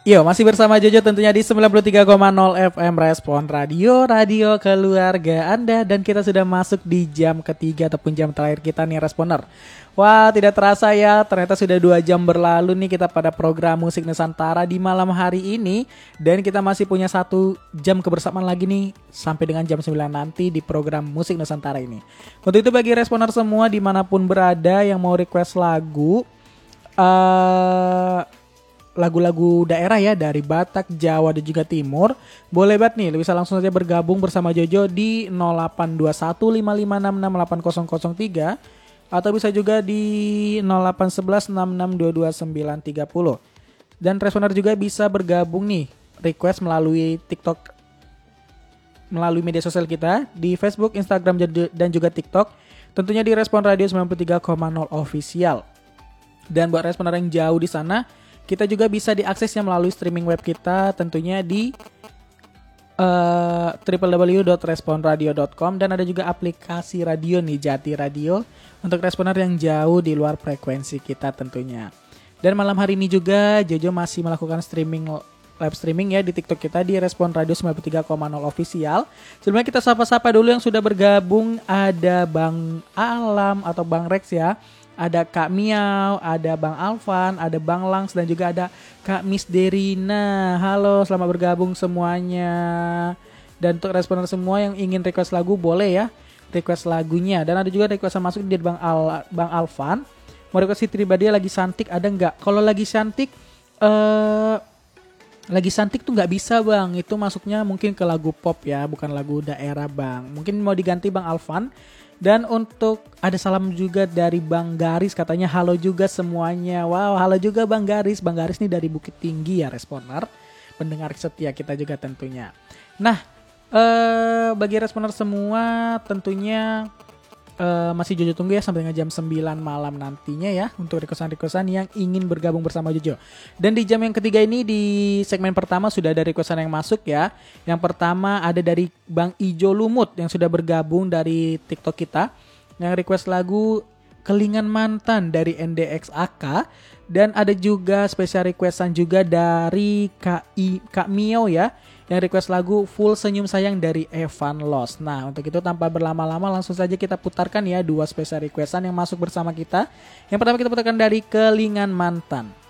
Yo, masih bersama Jojo tentunya di 93,0 FM Respon Radio, radio keluarga Anda. Dan kita sudah masuk di jam ketiga ataupun jam terakhir kita nih Responer. Wah, tidak terasa ya, ternyata sudah 2 jam berlalu nih kita pada program Musik Nusantara di malam hari ini. Dan kita masih punya 1 jam kebersamaan lagi nih sampai dengan jam 9 nanti di program Musik Nusantara ini. Untuk itu bagi Responer semua dimanapun berada yang mau request lagu-lagu daerah ya dari Batak, Jawa dan juga Timur, boleh banget nih bisa langsung saja bergabung bersama Jojo di 082155668003 atau bisa juga di 081166222930. Dan Responer juga bisa bergabung nih request melalui TikTok, melalui media sosial kita di Facebook, Instagram dan juga TikTok, tentunya di Respon Radio 93,0 Official. Dan buat Responer yang jauh di sana, kita juga bisa diaksesnya melalui streaming web kita tentunya di www.responradio.com, dan ada juga aplikasi radio nih, Jati Radio, untuk Responer yang jauh di luar frekuensi kita tentunya. Dan malam hari ini juga Jojo masih melakukan live streaming ya di TikTok kita di Respon Radio 93,0 Official. Sebelumnya kita sapa-sapa dulu yang sudah bergabung, ada Bang Alam atau Bang Rex ya. Ada Kak Miau, ada Bang Alvan, ada Bang Langs, dan juga ada Kak Miss Derina. Halo, selamat bergabung semuanya. Dan untuk Responer semua yang ingin request lagu, boleh ya request lagunya. Dan ada juga request yang masuk dari Bang Alvan. Mau request Fitri Badia lagi cantik, ada nggak? Kalau lagi cantik tuh nggak bisa Bang. Itu masuknya mungkin ke lagu pop ya, bukan lagu daerah Bang. Mungkin mau diganti Bang Alvan. Dan untuk ada salam juga dari Bang Garis, katanya halo juga semuanya. Wow, halo juga Bang Garis. Bang Garis nih dari Bukit Tinggi ya Responer, pendengar setia kita juga tentunya. Nah, bagi Responer semua tentunya masih Jojo tunggu ya sampai dengan jam 9 malam nantinya ya untuk requestan-requestan yang ingin bergabung bersama Jojo. Dan di jam yang ketiga ini di segmen pertama sudah ada requestan yang masuk ya. Yang pertama ada dari Bang Ijo Lumut yang sudah bergabung dari TikTok kita, yang request lagu Kelingan Mantan dari NDXAK. Dan ada juga spesial requestan juga dari Kak Mio ya, yang request lagu Full Senyum Sayang dari Evan Loss. Nah, untuk itu tanpa berlama-lama langsung saja kita putarkan ya 2 spesial requestan yang masuk bersama kita. Yang pertama kita putarkan dari Kelingan Mantan.